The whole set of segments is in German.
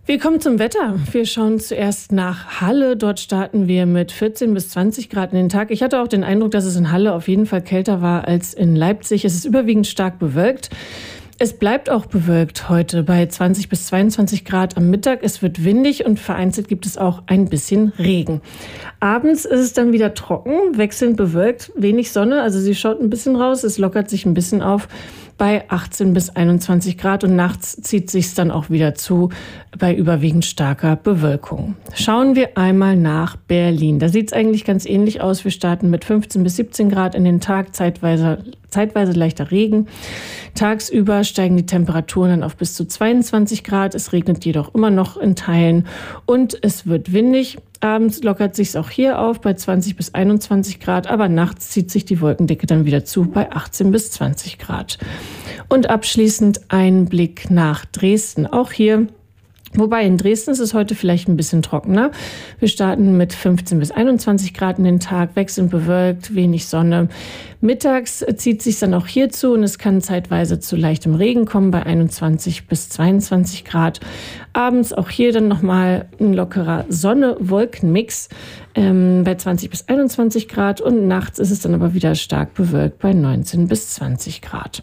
Wir kommen zum Wetter. Wir schauen zuerst nach Halle. Dort starten wir mit 14 bis 20 Grad in den Tag. Ich hatte auch den Eindruck, dass es in Halle auf jeden Fall kälter war als in Leipzig. Es ist überwiegend stark bewölkt. Es bleibt auch bewölkt heute bei 20 bis 22 Grad am Mittag. Es wird windig und vereinzelt gibt es auch ein bisschen Regen. Abends ist es dann wieder trocken, wechselnd bewölkt, wenig Sonne. Also sie schaut ein bisschen raus, es lockert sich ein bisschen auf bei 18 bis 21 Grad und nachts zieht sich's dann auch wieder zu bei überwiegend starker Bewölkung. Schauen wir einmal nach Berlin. Da sieht's eigentlich ganz ähnlich aus. Wir starten mit 15 bis 17 Grad in den Tag, zeitweise leichter Regen. Tagsüber steigen die Temperaturen dann auf bis zu 22 Grad. Es regnet jedoch immer noch in Teilen und es wird windig. Abends lockert sich's auch hier auf bei 20 bis 21 Grad, aber nachts zieht sich die Wolkendecke dann wieder zu bei 18 bis 20 Grad. Und abschließend ein Blick nach Dresden. Auch hier, wobei in Dresden ist es heute vielleicht ein bisschen trockener. Wir starten mit 15 bis 21 Grad in den Tag, wechselnd bewölkt, wenig Sonne. Mittags zieht sich dann auch hier zu und es kann zeitweise zu leichtem Regen kommen bei 21 bis 22 Grad. Abends auch hier dann nochmal ein lockerer Sonne-Wolken-Mix bei 20 bis 21 Grad und nachts ist es dann aber wieder stark bewölkt bei 19 bis 20 Grad.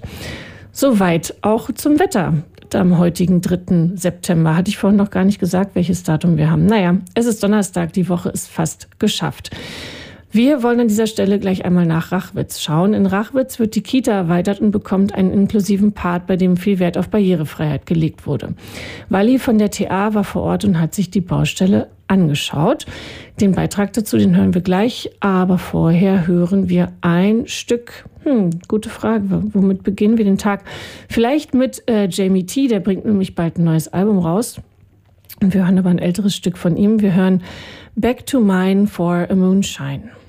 Soweit auch zum Wetter. Am heutigen 3. September. Hatte ich vorhin noch gar nicht gesagt, welches Datum wir haben. Naja, es ist Donnerstag, die Woche ist fast geschafft. Wir wollen an dieser Stelle gleich einmal nach Rachwitz schauen. In Rachwitz wird die Kita erweitert und bekommt einen inklusiven Part, bei dem viel Wert auf Barrierefreiheit gelegt wurde. Walli von der TA war vor Ort und hat sich die Baustelle angeschaut. Den Beitrag dazu, den hören wir gleich, aber vorher hören wir ein Stück. Gute Frage. Womit beginnen wir den Tag? Vielleicht mit Jamie T, der bringt nämlich bald ein neues Album raus. Und wir hören aber ein älteres Stück von ihm. Wir hören Back to Mine for a Moonshine.